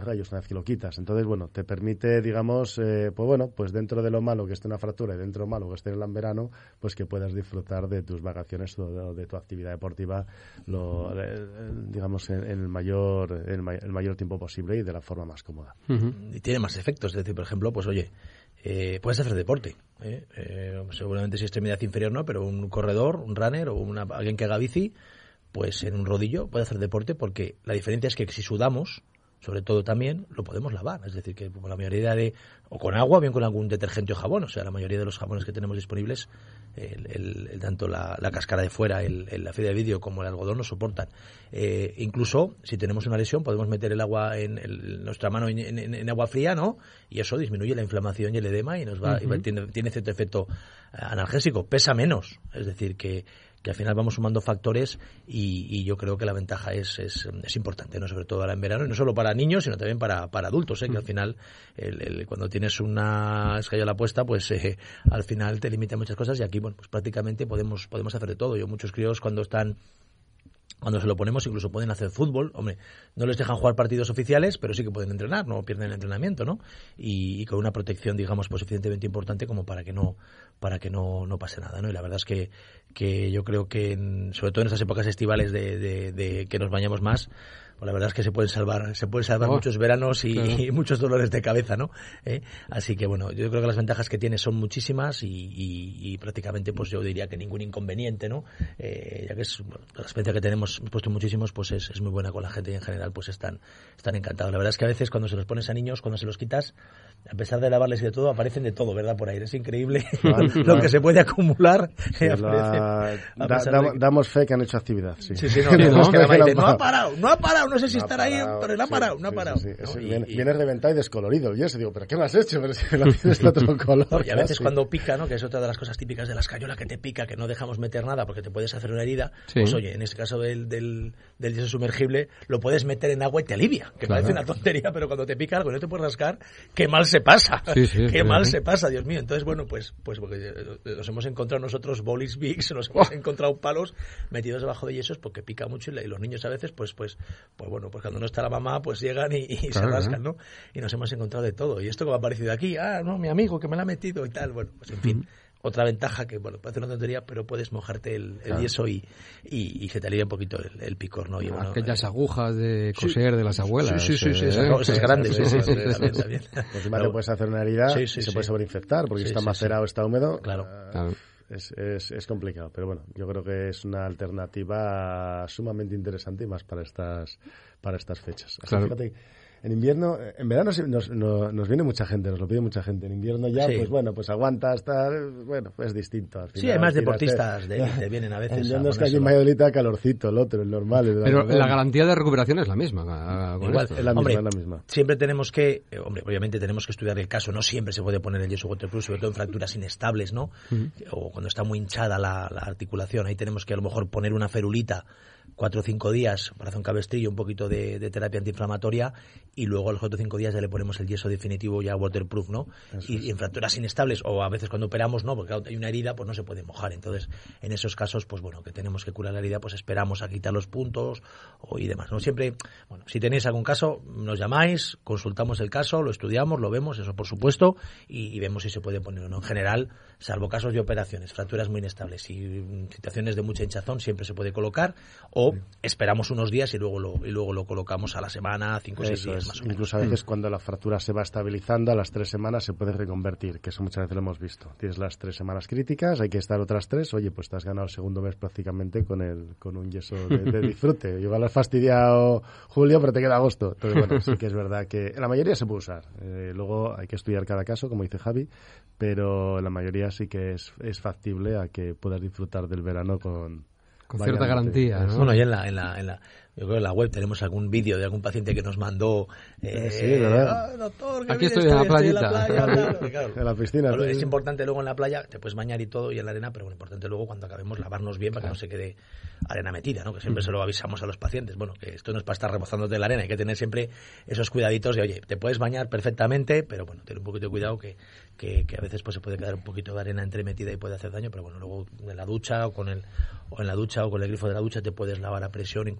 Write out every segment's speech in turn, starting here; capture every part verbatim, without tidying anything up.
rayos una vez que lo quitas. Entonces, bueno, te permite, digamos, eh, pues bueno, pues dentro de lo malo que esté una fractura y dentro de lo malo que esté en verano, pues que puedas disfrutar de tus vacaciones o de, de tu actividad deportiva, lo, eh, digamos, en, en el mayor en el mayor tiempo posible y de la forma más cómoda. Uh-huh. Y tiene más efectos, es decir, por ejemplo, pues oye, eh, puedes hacer deporte, ¿eh? Eh, seguramente si extremidad inferior no, pero un corredor, un runner o una, alguien que haga bici, pues en un rodillo puede hacer deporte, porque la diferencia es que si sudamos, sobre todo también, lo podemos lavar. Es decir, que la mayoría de... o con agua, bien con algún detergente o jabón. O sea, la mayoría de los jabones que tenemos disponibles, el, el, el, tanto la, la cáscara de fuera, el, el, la fibra de vidrio como el algodón lo soportan. Eh, incluso, si tenemos una lesión, podemos meter el agua en el, nuestra mano en, en, en agua fría, ¿no? Y eso disminuye la inflamación y el edema y nos va, uh-huh. y tiene, tiene cierto efecto analgésico. Pesa menos. Es decir, que... que al final vamos sumando factores y, y yo creo que la ventaja es, es, es importante, ¿no? Sobre todo ahora en verano, y no solo para niños, sino también para, para adultos, ¿eh? Que al final, el, el, cuando tienes una escayola puesta, pues eh, al final te limita muchas cosas, y aquí, bueno, pues prácticamente podemos, podemos hacer de todo. Yo, muchos críos cuando están... Cuando se lo ponemos, incluso pueden hacer fútbol. Hombre, no les dejan jugar partidos oficiales, pero sí que pueden entrenar, no pierden el entrenamiento, ¿no? Y, y con una protección, digamos, pues suficientemente importante como para que no para que no, no pase nada, ¿no? Y la verdad es que, que yo creo que, en, sobre todo en estas épocas estivales de, de, de que nos bañamos más, pues la verdad es que se pueden salvar se pueden salvar oh, muchos veranos y, claro. y muchos dolores de cabeza, ¿no? ¿Eh? Así que, bueno, yo creo que las ventajas que tiene son muchísimas y, y, y prácticamente, pues yo diría que ningún inconveniente, ¿no? Eh, ya que es bueno, la experiencia que tenemos puesto muchísimos, pues es, es muy buena con la gente y en general pues están, están encantados. La verdad es que a veces cuando se los pones a niños, cuando se los quitas, a pesar de lavarles y de todo, aparecen de todo, ¿verdad? Por ahí es increíble vale, lo vale. que se puede acumular. Sí, la... da, da, que... Damos fe que han hecho actividad. Sí, sí, sí no, no, no, que que dice, no ha parado, no ha parado, no sé si no estará ahí, pero no ha parado, sí, no ha parado. Sí, sí, sí. ¿No? Sí, y, viene, y... viene reventado y descolorido. Yo digo, ¿pero qué me has hecho? Pero si lo tienes de otro color. No, y a veces cuando pica, ¿no? Que es otra de las cosas típicas de la escayola, que te pica, que no dejamos meter nada porque te puedes hacer una herida. Sí. Pues oye, en este caso del, del, del yeso sumergible, lo puedes meter en agua y te alivia. Que claro. parece una tontería, pero cuando te pica algo y no te puedes rascar, qué mal se pasa. Sí, sí, qué sí, mal sí. se pasa, Dios mío. Entonces, bueno, pues, pues porque nos hemos encontrado nosotros bolis bigs, nos hemos oh. encontrado palos metidos debajo de yesos porque pica mucho y los niños a veces, pues, pues, pues bueno, pues cuando no está la mamá, pues llegan y, y claro, se rascan, ¿no? Y nos hemos encontrado de todo. Y esto como ha aparecido aquí, ah, no, mi amigo que me la ha metido y tal. Bueno, pues en fin. Otra ventaja que, bueno, parece una tontería, pero puedes mojarte el, el claro. yeso y, y, y se te alivia un poquito el, el picor, ¿no? Y bueno, aquellas eh, agujas de coser sí, de las abuelas. Sí, sí, sí, sí, esas, esas grandes. Sí, sí, sí, también, también. Pues encima te puedes hacer una herida sí, sí, y se sí. puede sobreinfectar porque sí, está sí, macerado, sí. está húmedo. Claro. Uh, claro. Es, es, es complicado, pero bueno, yo creo que es una alternativa sumamente interesante y más para estas, para estas fechas. Así claro. fíjate, en invierno, en verano nos, nos, nos viene mucha gente, nos lo pide mucha gente. En invierno ya, sí. pues bueno, pues aguanta estar, bueno, pues es distinto. Al final, sí, hay más deportistas de élite, vienen a veces. En invierno es que aquí en Valladolid está calorcito, el otro, el normal. El Pero la, la garantía de recuperación es la misma. Igual, es la misma, hombre, es la misma. Siempre tenemos que, eh, hombre, obviamente tenemos que estudiar el caso, no siempre se puede poner el yeso waterproof, sobre todo en fracturas inestables, ¿no? Uh-huh. O cuando está muy hinchada la, la articulación, ahí tenemos que a lo mejor poner una ferulita cuatro o cinco días para hacer un cabestrillo, un poquito de, de terapia antiinflamatoria y luego a los cuatro o cinco días ya le ponemos el yeso definitivo ya waterproof, ¿no? Y, y en fracturas inestables o a veces cuando operamos, no, porque claro, hay una herida, pues no se puede mojar. Entonces, en esos casos, pues bueno, que tenemos que curar la herida, pues esperamos a quitar los puntos o, y demás, ¿no? Siempre, bueno, si tenéis algún caso, nos llamáis, consultamos el caso, lo estudiamos, lo vemos, eso por supuesto, y, y vemos si se puede poner o no. En general, salvo casos de operaciones, fracturas muy inestables y situaciones de mucha hinchazón, siempre se puede colocar o esperamos unos días y luego lo, y luego lo colocamos a la semana, cinco o seis días más o menos. Incluso a veces cuando la fractura se va estabilizando, a las tres semanas se puede reconvertir, que eso muchas veces lo hemos visto. Tienes las tres semanas críticas, hay que estar otras tres, oye, pues te has ganado el segundo mes prácticamente con el con un yeso de, de disfrute. Igual has fastidiado julio, pero te queda agosto. Entonces, bueno, sí que es verdad que en la mayoría se puede usar. Eh, luego hay que estudiar cada caso, como dice Javi, pero en la mayoría sí que es, es factible a que puedas disfrutar del verano con... Con cierta garantía, ¿no? Bueno, y en la, en la, en la, yo creo que en la web tenemos algún vídeo de algún paciente que nos mandó. Eh, sí, ¿verdad? Ah, doctor, aquí estoy, estoy en la playita. En la playa, claro, claro. En la piscina. Bueno, es importante luego en la playa, te puedes bañar y todo y en la arena, pero bueno, importante luego cuando acabemos lavarnos bien para claro. que no se quede arena metida, ¿no? Que siempre mm. se lo avisamos a los pacientes. Bueno, que esto no es para estar rebozándote la arena, hay que tener siempre esos cuidaditos de, oye, te puedes bañar perfectamente, pero bueno, ten un poquito de cuidado que, que, que a veces pues se puede quedar un poquito de arena entremetida y puede hacer daño, pero bueno, luego en la ducha o con el o en la ducha o con el grifo de la ducha te puedes lavar a presión, incluso como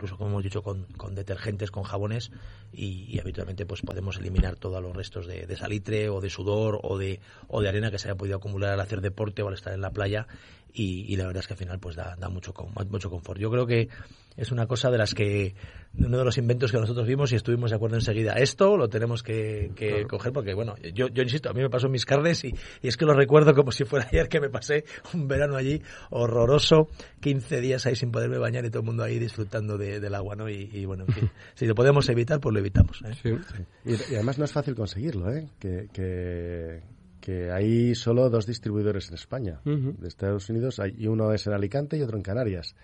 hemos dicho, con, con detergentes, con jabones, y, y habitualmente pues podemos eliminar todos los restos de, de salitre o de sudor o de, o de arena que se haya podido acumular al hacer deporte o al estar en la playa, y, y la verdad es que al final pues da, da mucho, mucho confort. Yo creo que es una cosa de las que, uno de los inventos que nosotros vimos y estuvimos de acuerdo enseguida. Esto lo tenemos que, que claro. coger porque, bueno, yo, yo insisto, a mí me pasó en mis carnes y, y es que lo recuerdo como si fuera ayer, que me pasé un verano allí horroroso, quince días ahí sin poderme bañar y todo el mundo ahí disfrutando de, del agua, ¿no? Y, y bueno, en fin, si lo podemos evitar, pues lo evitamos, ¿eh? Sí, sí. Y, y además no es fácil conseguirlo, ¿eh? Que... que... que hay solo dos distribuidores en España. Uh-huh. De Estados Unidos hay, y uno es en Alicante y otro en Canarias.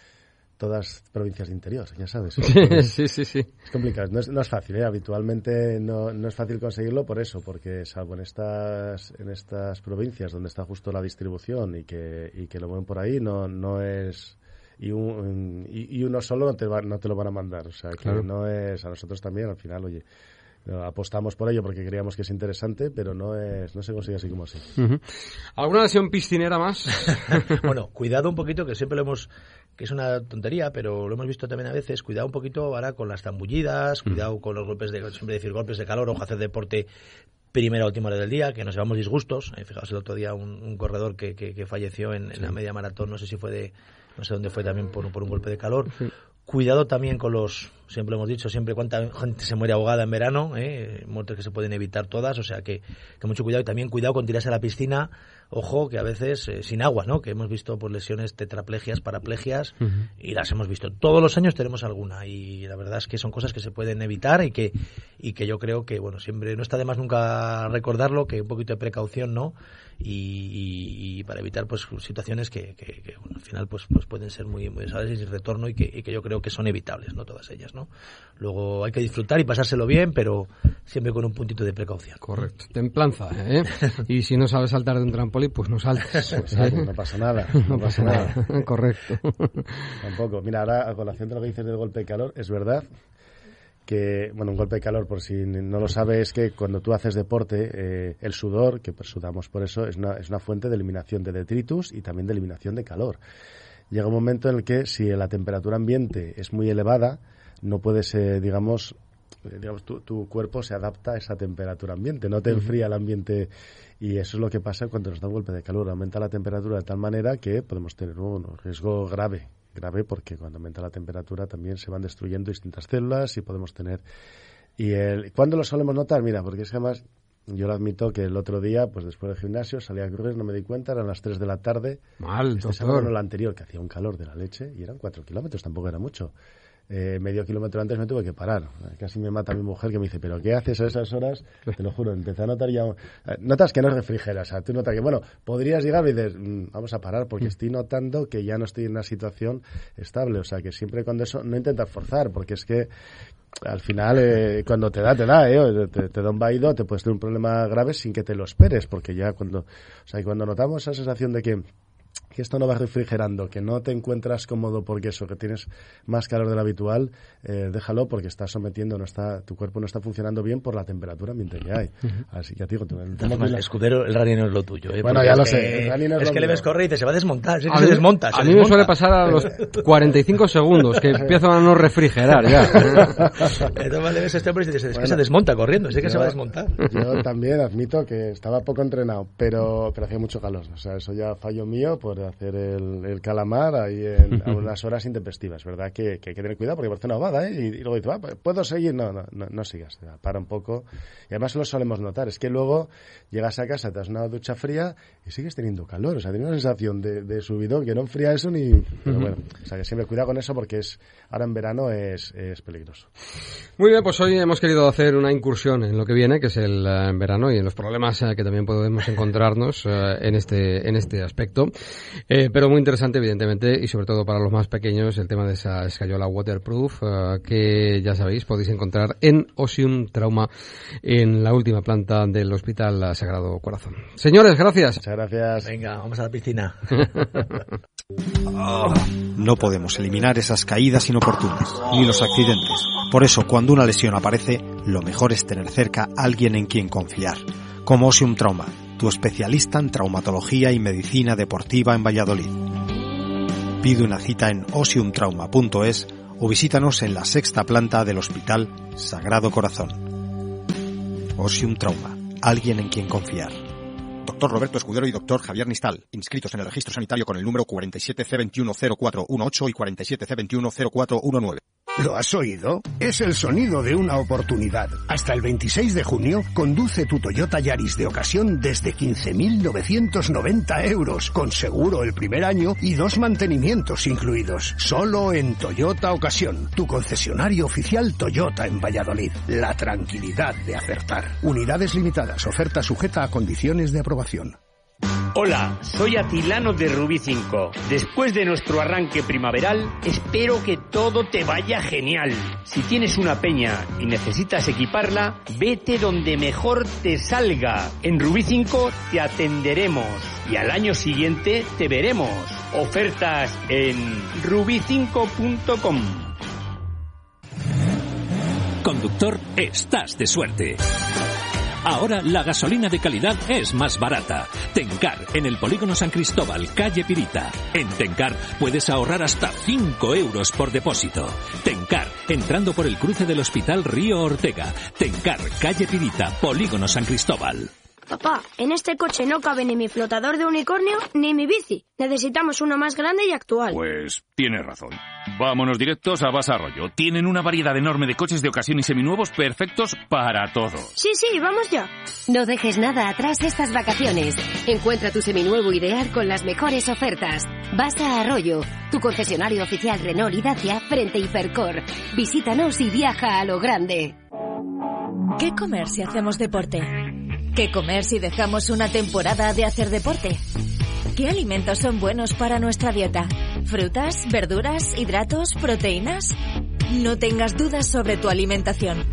Todas provincias de interior, ya sabes. Sí, sí, sí. Es complicado, no es, no es fácil, ¿eh? Habitualmente no, no es fácil conseguirlo por eso, porque salvo en estas en estas provincias donde está justo la distribución y que y que lo mueven por ahí, no no es... Y, un, y, y uno solo no te, va, no te lo van a mandar. O sea, que claro. no es... A nosotros también, al final, oye... apostamos por ello porque creíamos que es interesante, pero no es no se consigue así como así. Uh-huh. ¿Alguna lesión piscinera más? Bueno, cuidado un poquito, que siempre lo hemos, que es una tontería, pero lo hemos visto también a veces, cuidado un poquito ahora con las zambullidas, cuidado uh-huh. con los golpes de, siempre decir golpes de calor, ojo, hacer deporte primera o última hora del día, que nos llevamos disgustos. Eh, fijaos el otro día un, un corredor que, que, que falleció en, sí. en la media maratón, no sé si fue de, no sé dónde fue también por, por un golpe de calor. Uh-huh. Cuidado también con los, siempre hemos dicho, siempre cuánta gente se muere ahogada en verano, ¿eh? Muertes que se pueden evitar todas, o sea que, que mucho cuidado, y también cuidado con tirarse a la piscina, ojo, que a veces eh, sin agua, ¿no? Que hemos visto pues lesiones tetraplegias, paraplegias, uh-huh. y las hemos visto. Todos los años tenemos alguna, y la verdad es que son cosas que se pueden evitar y que, y que yo creo que, bueno, siempre no está de más nunca recordarlo, que un poquito de precaución, ¿no? Y, y, y para evitar pues situaciones que, que, que bueno, al final pues, pues pueden ser muy, muy desagradables y sin retorno, y que, y que yo creo que son evitables, no todas ellas, ¿no? Luego hay que disfrutar y pasárselo bien, pero siempre con un puntito de precaución. Correcto. Templanza, ¿eh? Y si no sabes saltar de un trampolín, pues no saltes. Pues, ¿eh? No pasa nada. No, no pasa nada. nada. Correcto. Tampoco. Mira, ahora a colación de lo que dices del golpe de calor, es verdad que, bueno, un golpe de calor, por si no lo sabes, es que cuando tú haces deporte, eh, el sudor, que pues sudamos por eso, es una, es una fuente de eliminación de detritus y también de eliminación de calor. Llega un momento en el que si la temperatura ambiente es muy elevada, no puedes, eh, digamos, eh, digamos tu, tu cuerpo se adapta a esa temperatura ambiente, no te enfría el ambiente, y eso es lo que pasa cuando nos da un golpe de calor. Aumenta la temperatura de tal manera que podemos tener un riesgo grave. grave porque cuando aumenta la temperatura también se van destruyendo distintas células y podemos tener... y el ¿Cuándo lo solemos notar? Mira, porque es que además yo lo admito que el otro día, pues después del gimnasio, salí a correr, no me di cuenta, eran las tres de la tarde. Mal, este sábado, no, el anterior, que hacía un calor de la leche, y eran cuatro kilómetros, tampoco era mucho. Eh, medio kilómetro antes me tuve que parar. Casi me mata mi mujer, que me dice, ¿pero qué haces a esas horas? Te lo juro, empecé a notar ya... Notas que no refrigeras, o sea, tú notas que, bueno, podrías llegar y dices, mmm, vamos a parar, porque estoy notando que ya no estoy en una situación estable. O sea, que siempre cuando eso, no intentas forzar, porque es que al final, eh, cuando te da, te da, ¿eh? Te, te da un vaído, te puedes tener un problema grave sin que te lo esperes, porque ya cuando... O sea, cuando notamos esa sensación de que que esto no va refrigerando, que no te encuentras cómodo porque eso, que tienes más calor de lo habitual, eh, déjalo, porque estás sometiendo, no está, tu cuerpo no está funcionando bien por la temperatura ambiente que hay. Uh-huh. Así que, digo, el tema más, la... Escudero, el rally no es lo tuyo. ¿eh? Bueno, ya lo que, sé. El rally no es es lo que mío. Le ves correr y te se va a desmontar. Es que a se mí, desmonta. Se a mí desmonta. me suele pasar a los cuarenta y cinco segundos, que empiezan a no refrigerar ya. Entonces le ves a este hombre y dices, es bueno, que se desmonta corriendo, es que yo, se va a desmontar. Yo también admito que estaba poco entrenado, pero, pero hacía mucho calor. O sea, eso ya fallo mío por hacer el, el calamar ahí en, a unas horas intempestivas, ¿verdad? Que, que hay que tener cuidado porque parece una bobada, ¿eh? Y, y luego dices, ah, ¿puedo seguir? No, no, no, no sigas, para un poco. Y además lo solemos notar, es que luego llegas a casa, te das una ducha fría y sigues teniendo calor, o sea, tienes una sensación de, de subidón que no enfría eso ni... Pero bueno, o sea, que siempre cuidado con eso porque es ahora en verano es, es peligroso. Muy bien, pues hoy hemos querido hacer una incursión en lo que viene, que es el uh, verano, y en los problemas uh, que también podemos encontrarnos uh, en este en este aspecto. Eh, pero muy interesante, evidentemente, y sobre todo para los más pequeños, el tema de esa escayola waterproof, uh, que ya sabéis, podéis encontrar en Osium Trauma, en la última planta del Hospital Sagrado Corazón. Señores, gracias. Muchas gracias. Venga, vamos a la piscina. No podemos eliminar esas caídas inoportunas, ni los accidentes. Por eso, cuando una lesión aparece, lo mejor es tener cerca a alguien en quien confiar. Como Osium Trauma, tu especialista en traumatología y medicina deportiva en Valladolid. Pide una cita en osium trauma punto es o visítanos en la sexta planta del Hospital Sagrado Corazón. Osium Trauma, alguien en quien confiar. Doctor Roberto Escudero y doctor Javier Nistal, inscritos en el registro sanitario con el número cuarenta y siete C veintiuno cero cuatro dieciocho y cuarenta y siete C veintiuno cero cuatro diecinueve. ¿Lo has oído? Es el sonido de una oportunidad. Hasta el veintiséis de junio, conduce tu Toyota Yaris de ocasión desde quince mil novecientos noventa euros, con seguro el primer año y dos mantenimientos incluidos. Solo en Toyota Ocasión, tu concesionario oficial Toyota en Valladolid. La tranquilidad de acertar. Unidades limitadas, oferta sujeta a condiciones de aprobación. Hola, soy Atilano de Rubí cinco. Después de nuestro arranque primaveral, espero que todo te vaya genial. Si tienes una peña y necesitas equiparla, vete donde mejor te salga. En Rubí cinco te atenderemos y al año siguiente te veremos. Ofertas en rubí cinco punto com. Conductor, estás de suerte. Ahora la gasolina de calidad es más barata. Tencar, en el Polígono San Cristóbal, calle Pirita. En Tencar puedes ahorrar hasta cinco euros por depósito. Tencar, entrando por el cruce del Hospital Río Ortega. Tencar, calle Pirita, Polígono San Cristóbal. Papá, en este coche no cabe ni mi flotador de unicornio ni mi bici. Necesitamos uno más grande y actual. Pues tienes razón. Vámonos directos a Basa Arroyo. Tienen una variedad enorme de coches de ocasión y seminuevos perfectos para todo. Sí, sí, vamos ya. No dejes nada atrás estas vacaciones. Encuentra tu seminuevo ideal con las mejores ofertas. Basa Arroyo, tu concesionario oficial Renault y Dacia frente a Hipercor. Visítanos y viaja a lo grande. ¿Qué comer si hacemos deporte? ¿Qué comer si dejamos una temporada de hacer deporte? ¿Qué alimentos son buenos para nuestra dieta? ¿Frutas, verduras, hidratos, proteínas? No tengas dudas sobre tu alimentación.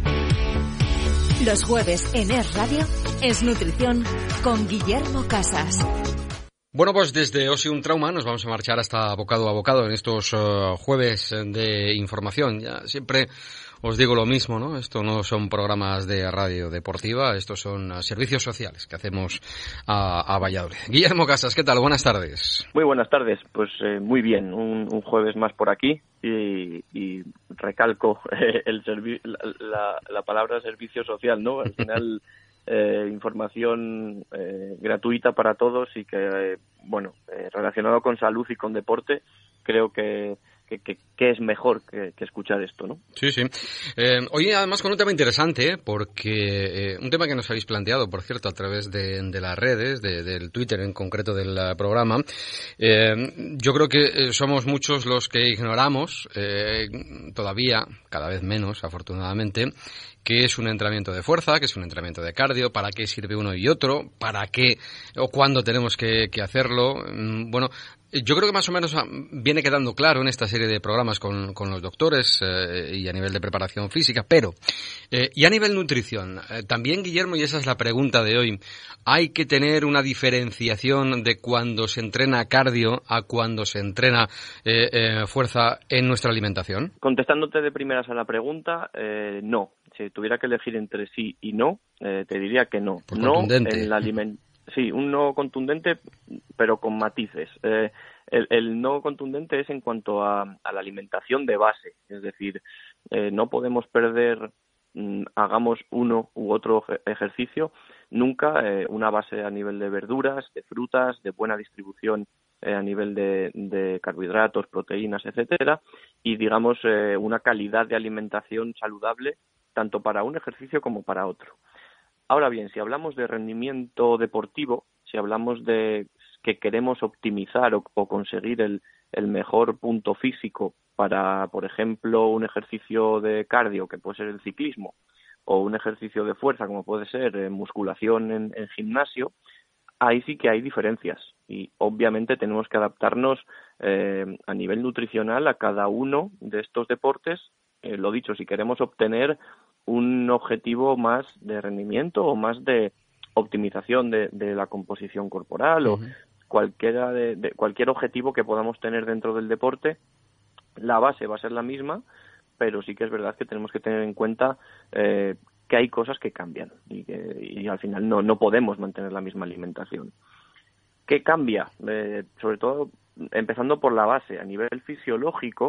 Los jueves en Es Radio, Es Nutrición con Guillermo Casas. Bueno, pues desde Osium Trauma nos vamos a marchar hasta bocado a bocado en estos uh, jueves de información. Ya siempre os digo lo mismo, ¿no? Esto no son programas de radio deportiva, estos son uh, servicios sociales que hacemos a, a Valladolid. Guillermo Casas, ¿qué tal? Buenas tardes. Muy buenas tardes. Pues eh, muy bien, un, un jueves más por aquí y, y recalco eh, el servi- la, la, la palabra servicio social, ¿no? Al final... Eh, información eh, gratuita para todos y que, eh, bueno, eh, relacionado con salud y con deporte, creo que, que, que, que es mejor que, que escuchar esto, ¿no? Sí, sí. Eh, hoy además con un tema interesante, porque eh, un tema que nos habéis planteado, por cierto, a través de, de las redes, de, del Twitter en concreto del programa. Eh, yo creo que somos muchos los que ignoramos, eh, todavía, cada vez menos, afortunadamente, qué es un entrenamiento de fuerza, qué es un entrenamiento de cardio, para qué sirve uno y otro, para qué o cuándo tenemos que, que hacerlo. Bueno, yo creo que más o menos viene quedando claro en esta serie de programas con, con los doctores eh, y a nivel de preparación física, pero eh, y a nivel nutrición, eh, también, Guillermo, y esa es la pregunta de hoy, ¿hay que tener una diferenciación de cuando se entrena cardio a cuando se entrena eh, eh, fuerza en nuestra alimentación? Contestándote de primeras a la pregunta, eh, no. Si tuviera que elegir entre sí y no, eh, te diría que no. Por no contundente. en la aliment- Sí, un no contundente, pero con matices. Eh, el, el no contundente es en cuanto a, a la alimentación de base. Es decir, eh, no podemos perder, mm, hagamos uno u otro ejercicio, nunca eh, una base a nivel de verduras, de frutas, de buena distribución eh, a nivel de, de carbohidratos, proteínas, etcétera, y digamos eh, una calidad de alimentación saludable tanto para un ejercicio como para otro. Ahora bien, si hablamos de rendimiento deportivo, si hablamos de que queremos optimizar o, o conseguir el, el mejor punto físico para, por ejemplo, un ejercicio de cardio, que puede ser el ciclismo, o un ejercicio de fuerza, como puede ser eh, musculación en, en gimnasio, ahí sí que hay diferencias y obviamente tenemos que adaptarnos eh, a nivel nutricional a cada uno de estos deportes. Eh, lo dicho, si queremos obtener un objetivo más de rendimiento o más de optimización de, de la composición corporal uh-huh. o cualquiera de, de cualquier objetivo que podamos tener dentro del deporte, la base va a ser la misma, pero sí que es verdad que tenemos que tener en cuenta eh, que hay cosas que cambian y que y al final no, no podemos mantener la misma alimentación. ¿Qué cambia? Eh, sobre todo, empezando por la base, a nivel fisiológico,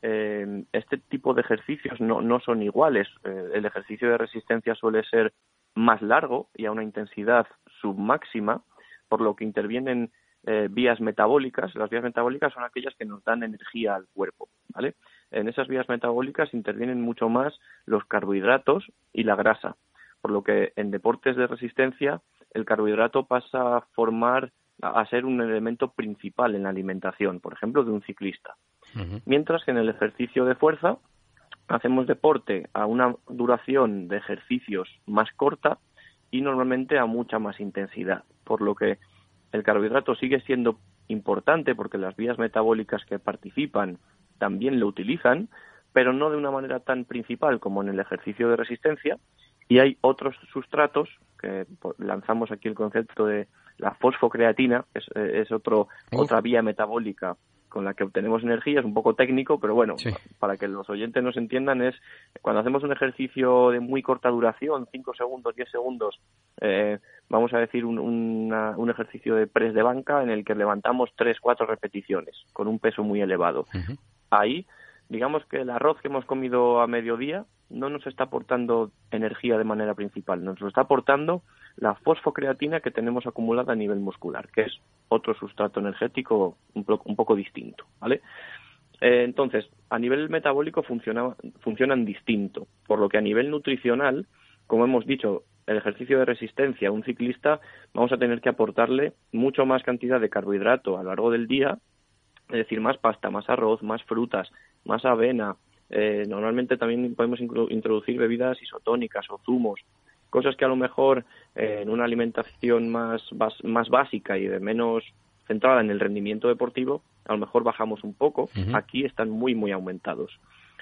eh, este tipo de ejercicios no, no son iguales. Eh, el ejercicio de resistencia suele ser más largo y a una intensidad submáxima, por lo que intervienen eh, vías metabólicas. Las vías metabólicas son aquellas que nos dan energía al cuerpo, ¿vale? En esas vías metabólicas intervienen mucho más los carbohidratos y la grasa, por lo que en deportes de resistencia el carbohidrato pasa a formar, a ser un elemento principal en la alimentación, por ejemplo, de un ciclista. Uh-huh. Mientras que en el ejercicio de fuerza hacemos deporte a una duración de ejercicios más corta y normalmente a mucha más intensidad, por lo que el carbohidrato sigue siendo importante porque las vías metabólicas que participan también lo utilizan, pero no de una manera tan principal como en el ejercicio de resistencia, y hay otros sustratos, que lanzamos aquí el concepto de la fosfocreatina, es, es otro, otra vía metabólica con la que obtenemos energía, es un poco técnico, pero bueno, sí. Para que los oyentes nos entiendan, es cuando hacemos un ejercicio de muy corta duración, cinco segundos, diez segundos, eh, vamos a decir un, una, un ejercicio de press de banca en el que levantamos tres, cuatro repeticiones con un peso muy elevado. Uh-huh. Ahí, digamos que el arroz que hemos comido a mediodía no nos está aportando energía de manera principal, nos lo está aportando la fosfocreatina que tenemos acumulada a nivel muscular, que es otro sustrato energético un, po- un poco distinto, ¿vale? Eh, entonces, a nivel metabólico funciona, funcionan distinto, por lo que a nivel nutricional, como hemos dicho, el ejercicio de resistencia a un ciclista vamos a tener que aportarle mucho más cantidad de carbohidrato a lo largo del día, es decir, más pasta, más arroz, más frutas, más avena. Eh, normalmente también podemos inclu- introducir bebidas isotónicas o zumos, cosas que a lo mejor eh, en una alimentación más, bas- más básica y de menos centrada en el rendimiento deportivo, a lo mejor bajamos un poco. Uh-huh. Aquí están muy, muy aumentados.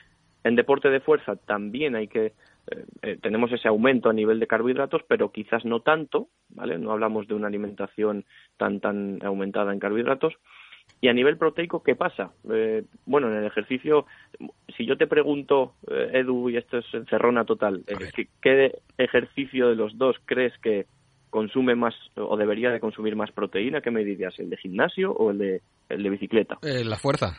En deporte de fuerza también hay que, eh, eh, tenemos ese aumento a nivel de carbohidratos, pero quizás no tanto, ¿vale? No hablamos de una alimentación tan, tan aumentada en carbohidratos. Y a nivel proteico, ¿qué pasa? Eh, bueno, en el ejercicio, si yo te pregunto, eh, Edu, y esto es encerrona total, eh, ¿qué, ¿qué ejercicio de los dos crees que consume más o debería de consumir más proteína? ¿Qué me dirías? ¿El de gimnasio o el de, el de bicicleta? Eh, la fuerza.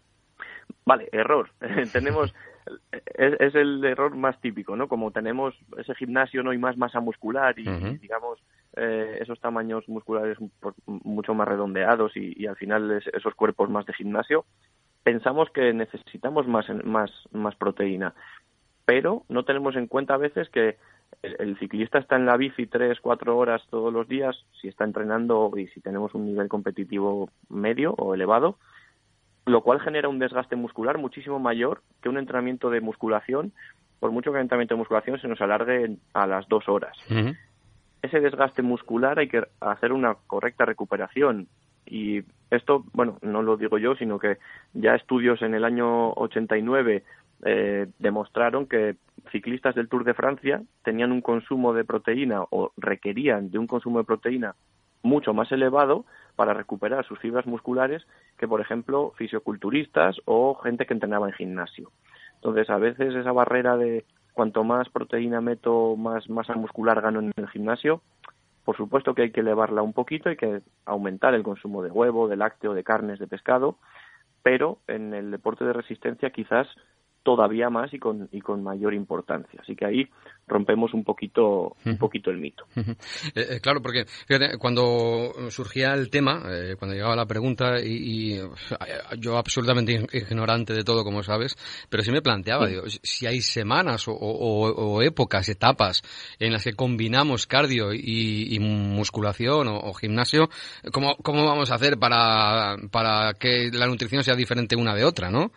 Vale, error. tenemos es, es el error más típico, ¿no? Como tenemos ese gimnasio, no hay más masa muscular y, uh-huh. digamos, eh, esos tamaños musculares mucho más redondeados y, y al final es, esos cuerpos más de gimnasio, pensamos que necesitamos más, más, más proteína, pero no tenemos en cuenta a veces que el, el ciclista está en la bici tres, cuatro horas todos los días, si está entrenando y si tenemos un nivel competitivo medio o elevado, lo cual genera un desgaste muscular muchísimo mayor que un entrenamiento de musculación, por mucho que el entrenamiento de musculación se nos alargue a las dos horas. Uh-huh. Ese desgaste muscular hay que hacer una correcta recuperación. Y esto, bueno, no lo digo yo, sino que ya estudios en el año ochenta y nueve eh, demostraron que ciclistas del Tour de Francia tenían un consumo de proteína o requerían de un consumo de proteína mucho más elevado para recuperar sus fibras musculares que, por ejemplo, fisioculturistas o gente que entrenaba en gimnasio. Entonces, a veces esa barrera de cuanto más proteína meto, más masa muscular gano en el gimnasio, por supuesto que hay que elevarla un poquito, hay que aumentar el consumo de huevo, de lácteo, de carnes, de pescado, pero en el deporte de resistencia quizás todavía más y con y con mayor importancia. Así que ahí rompemos un poquito un poquito el mito. Uh-huh. Eh, eh, claro, porque fíjate, cuando surgía el tema, eh, cuando llegaba la pregunta, y, y yo absolutamente ignorante de todo, como sabes, pero sí me planteaba, sí. digo, si hay semanas o, o, o épocas, etapas en las que combinamos cardio y, y musculación o, o gimnasio, ¿cómo, cómo vamos a hacer para, para que la nutrición sea diferente una de otra, no?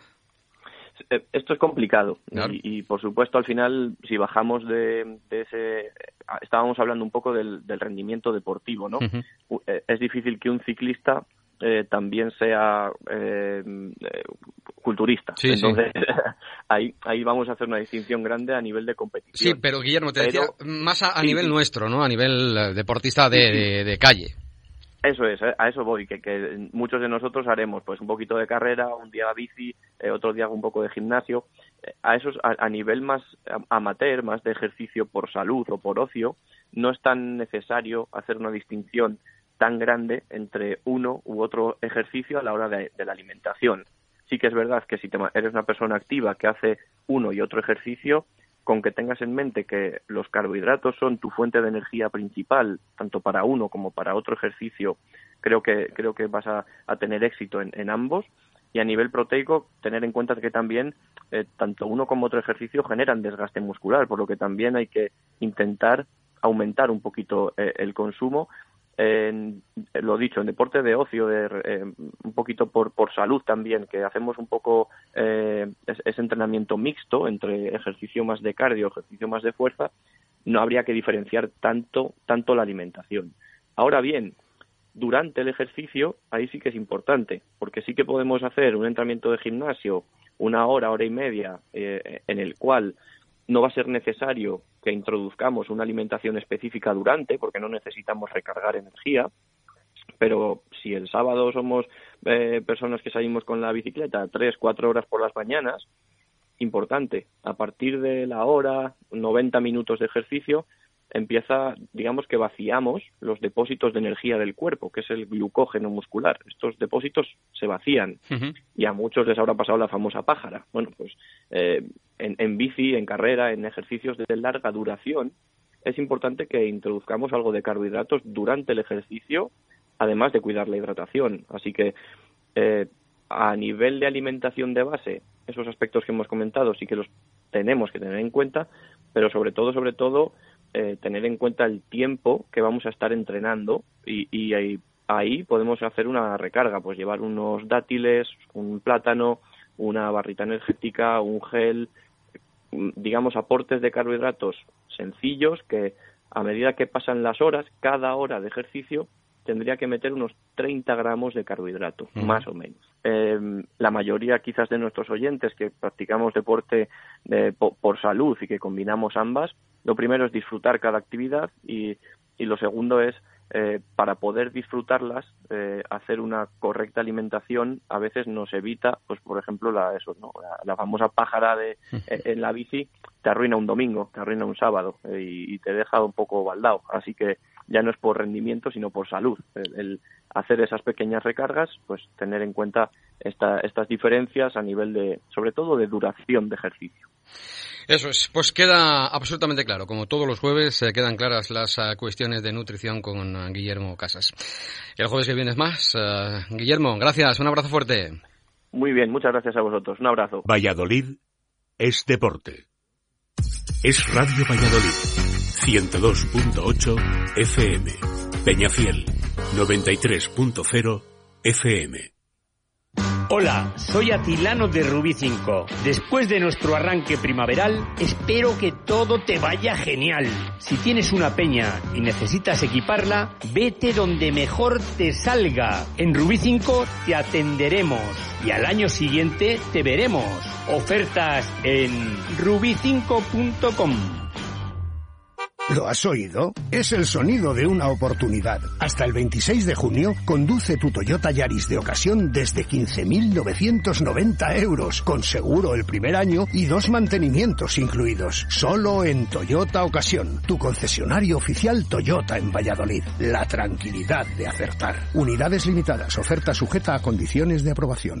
Esto es complicado, claro. y, y por supuesto al final si bajamos de, de ese, estábamos hablando un poco del, del rendimiento deportivo, ¿no? Uh-huh. Es difícil que un ciclista eh, también sea eh, culturista, sí, entonces sí. ahí ahí vamos a hacer una distinción grande a nivel de competición. Sí, pero Guillermo, te pero, decía más a, a sí, nivel sí. nuestro, ¿no? A nivel deportista de, de, de calle. Eso es, a eso voy, que, que muchos de nosotros haremos pues un poquito de carrera, un día bici, eh, otro día un poco de gimnasio. A esos a, a nivel más amateur, más de ejercicio por salud o por ocio, no es tan necesario hacer una distinción tan grande entre uno u otro ejercicio a la hora de, de la alimentación. Sí que es verdad que si te, eres una persona activa que hace uno y otro ejercicio, con que tengas en mente que los carbohidratos son tu fuente de energía principal, tanto para uno como para otro ejercicio, creo que creo que vas a, a tener éxito en, en ambos. Y a nivel proteico, tener en cuenta que también eh, tanto uno como otro ejercicio generan desgaste muscular, por lo que también hay que intentar aumentar un poquito eh, el consumo. En, lo dicho, en deporte de ocio, de, eh, un poquito por, por salud también, que hacemos un poco eh, ese entrenamiento mixto entre ejercicio más de cardio, ejercicio más de fuerza, no habría que diferenciar tanto, tanto la alimentación. Ahora bien, durante el ejercicio, ahí sí que es importante, porque sí que podemos hacer un entrenamiento de gimnasio una hora, hora y media, eh, en el cual no va a ser necesario que introduzcamos una alimentación específica durante, porque no necesitamos recargar energía, pero si el sábado somos eh, personas que salimos con la bicicleta tres, cuatro horas por las mañanas, importante, a partir de la hora, noventa minutos de ejercicio, empieza, digamos que vaciamos los depósitos de energía del cuerpo, que es el glucógeno muscular. Estos depósitos se vacían. Uh-huh. Y a muchos les habrá pasado la famosa pájara. Bueno, pues eh, en, en bici, en carrera, en ejercicios de larga duración, es importante que introduzcamos algo de carbohidratos durante el ejercicio, además de cuidar la hidratación. Así que eh, a nivel de alimentación de base, esos aspectos que hemos comentado sí que los tenemos que tener en cuenta, pero sobre todo, sobre todo, Eh, tener en cuenta el tiempo que vamos a estar entrenando y, y ahí, ahí podemos hacer una recarga, pues llevar unos dátiles, un plátano, una barrita energética, un gel, digamos aportes de carbohidratos sencillos que a medida que pasan las horas, cada hora de ejercicio tendría que meter unos treinta gramos de carbohidrato, uh-huh. más o menos. Eh, la mayoría quizás de nuestros oyentes que practicamos deporte de, por, por salud y que combinamos ambas, lo primero es disfrutar cada actividad y, y lo segundo es, eh, para poder disfrutarlas, eh, hacer una correcta alimentación a veces nos evita, pues por ejemplo, la, eso, ¿no? la, la famosa pájara de, en la bici te arruina un domingo, te arruina un sábado eh, y, y te deja un poco baldao. Así que ya no es por rendimiento, sino por salud. El, el hacer esas pequeñas recargas, pues tener en cuenta esta, estas diferencias a nivel de, sobre todo, de duración de ejercicio. Eso es, pues queda absolutamente claro. Como todos los jueves, eh, quedan claras las uh, cuestiones de nutrición con uh, Guillermo Casas. El jueves que viene es más. Uh, Guillermo, gracias, un abrazo fuerte. Muy bien, muchas gracias a vosotros. Un abrazo. Valladolid es deporte. Es Radio Valladolid, ciento dos punto ocho F M. Peñafiel, noventa y tres punto cero F M. Hola, soy Atilano de Rubí cinco. Después de nuestro arranque primaveral, espero que todo te vaya genial. Si tienes una peña y necesitas equiparla, vete donde mejor te salga. En Rubí cinco te atenderemos y al año siguiente te veremos. Ofertas en rubí cinco punto com. ¿Lo has oído? Es el sonido de una oportunidad. Hasta el veintiséis de junio, conduce tu Toyota Yaris de ocasión desde quince mil novecientos noventa euros, con seguro el primer año y dos mantenimientos incluidos. Solo en Toyota Ocasión, tu concesionario oficial Toyota en Valladolid. La tranquilidad de acertar. Unidades limitadas. Oferta sujeta a condiciones de aprobación.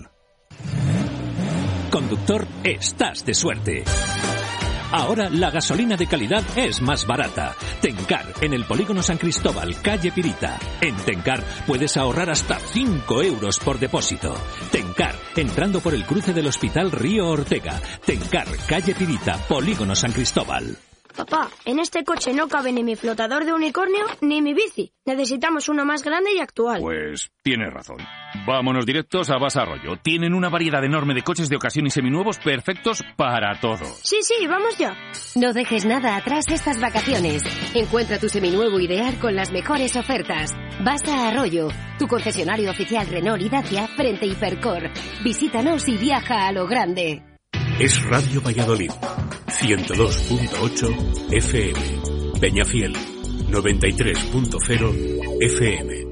Conductor, estás de suerte. Ahora la gasolina de calidad es más barata. Tencar, en el Polígono San Cristóbal, calle Pirita. En Tencar puedes ahorrar hasta cinco euros por depósito. Tencar, entrando por el cruce del Hospital Río Ortega. Tencar, calle Pirita, Polígono San Cristóbal. Papá, en este coche no cabe ni mi flotador de unicornio ni mi bici. Necesitamos uno más grande y actual. Pues tienes razón. Vámonos directos a Basarroyo. Tienen una variedad enorme de coches de ocasión y seminuevos perfectos para todo. Sí, sí, vamos ya. No dejes nada atrás estas vacaciones. Encuentra tu seminuevo ideal con las mejores ofertas. Vas a Arroyo, tu concesionario oficial Renault y Dacia frente a Hipercor. Visítanos y viaja a lo grande. Es Radio Valladolid, ciento dos punto ocho F M. Peñafiel, noventa y tres punto cero F M.